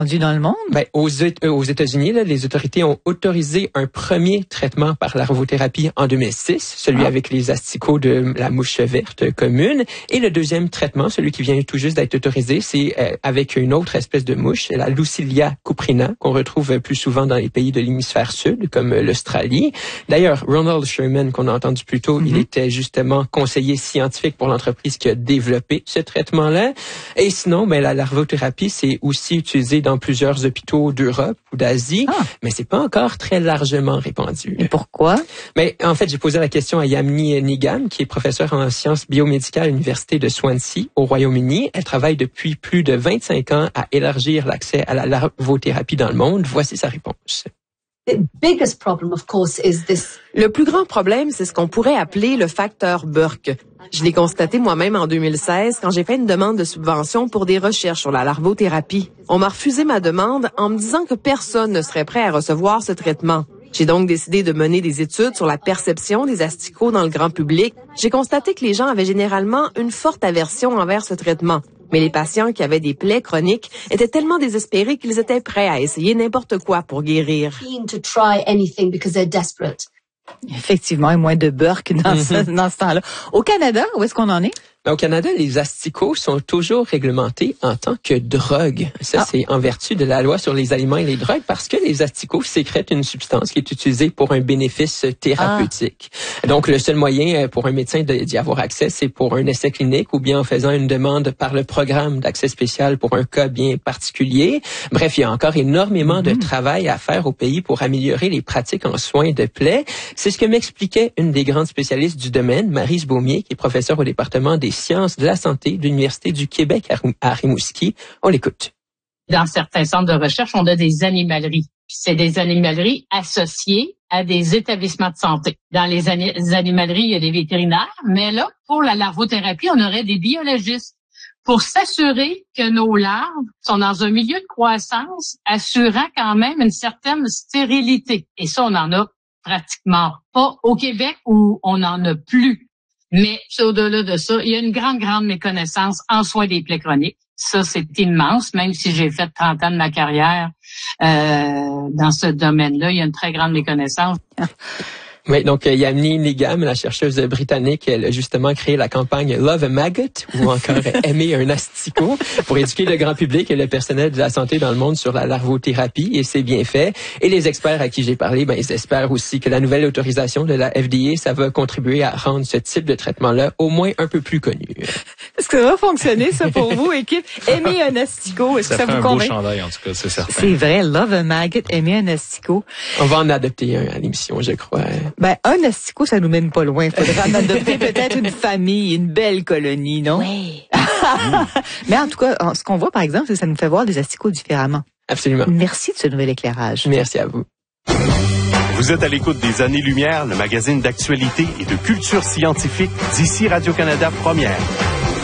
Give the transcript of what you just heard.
Rendu dans le monde? Ben, aux États-Unis, là, les autorités ont autorisé un premier traitement par larvothérapie en 2006, celui avec les asticots de la mouche verte commune. Et le deuxième traitement, celui qui vient tout juste d'être autorisé, c'est avec une autre espèce de mouche, la Lucilia cuprina, qu'on retrouve plus souvent dans les pays de l'hémisphère sud, comme l'Australie. D'ailleurs, Ronald Sherman, qu'on a entendu plus tôt, il était justement conseiller scientifique pour l'entreprise qui a développé ce traitement-là. Et sinon, ben, la larvothérapie, c'est aussi utilisé dans plusieurs hôpitaux d'Europe ou d'Asie, mais c'est pas encore très largement répandu. Et pourquoi? Mais en fait, j'ai posé la question à Yamini Nigam, qui est professeure en sciences biomédicales à l'Université de Swansea, au Royaume-Uni. Elle travaille depuis plus de 25 ans à élargir l'accès à la larvothérapie dans le monde. Voici sa réponse. Le plus grand problème, c'est ce qu'on pourrait appeler le facteur Burke. Je l'ai constaté moi-même en 2016 quand j'ai fait une demande de subvention pour des recherches sur la larvothérapie. On m'a refusé ma demande en me disant que personne ne serait prêt à recevoir ce traitement. J'ai donc décidé de mener des études sur la perception des asticots dans le grand public. J'ai constaté que les gens avaient généralement une forte aversion envers ce traitement. Mais les patients qui avaient des plaies chroniques étaient tellement désespérés qu'ils étaient prêts à essayer n'importe quoi pour guérir. Effectivement, et moins de Burke dans ce temps-là. Au Canada, où est-ce qu'on en est? Au Canada, les asticots sont toujours réglementés en tant que drogue. Ça, c'est en vertu de la loi sur les aliments et les drogues, parce que les asticots sécrètent une substance qui est utilisée pour un bénéfice thérapeutique. Donc, le seul moyen pour un médecin d'y avoir accès, c'est pour un essai clinique ou bien en faisant une demande par le programme d'accès spécial pour un cas bien particulier. Bref, il y a encore énormément de travail à faire au pays pour améliorer les pratiques en soins de plaies. C'est ce que m'expliquait une des grandes spécialistes du domaine, Maryse Beaumier, qui est professeure au département des sciences de la santé de l'Université du Québec à Rimouski. On l'écoute. Dans certains centres de recherche, on a des animaleries. C'est des animaleries associées à des établissements de santé. Dans les animaleries, il y a des vétérinaires, mais là, pour la larvothérapie, on aurait des biologistes pour s'assurer que nos larves sont dans un milieu de croissance, assurant quand même une certaine stérilité. Et ça, on n'en a pratiquement pas au Québec où on n'en a plus. Mais au-delà de ça, il y a une grande méconnaissance en soins des plaies chroniques. Ça, c'est immense, même si j'ai fait 30 ans de ma carrière dans ce domaine-là, il y a une très grande méconnaissance. Oui, donc Yamini Nigam, la chercheuse britannique, elle a justement créé la campagne Love a Maggot, ou encore Aimer un asticot, pour éduquer le grand public et le personnel de la santé dans le monde sur la larvothérapie, et c'est bien fait. Et les experts à qui j'ai parlé, ben ils espèrent aussi que la nouvelle autorisation de la FDA, ça va contribuer à rendre ce type de traitement-là au moins un peu plus connu. Est-ce que ça va fonctionner, ça, pour vous, équipe? Aimer un asticot, est-ce que ça vous convainc? Ça fait un beau chandail, en tout cas, c'est certain. C'est vrai, Love a Maggot, Aimer un asticot. On va en adopter un à l'émission, je crois. Ben, un asticot, ça nous mène pas loin. Il faudrait en adopter peut-être une famille, une belle colonie, non? Oui. Mais en tout cas, ce qu'on voit, par exemple, c'est que ça nous fait voir des asticots différemment. Absolument. Merci de ce nouvel éclairage. Merci à vous. Vous êtes à l'écoute des Années-Lumière, le magazine d'actualité et de culture scientifique d'ici Radio-Canada Première.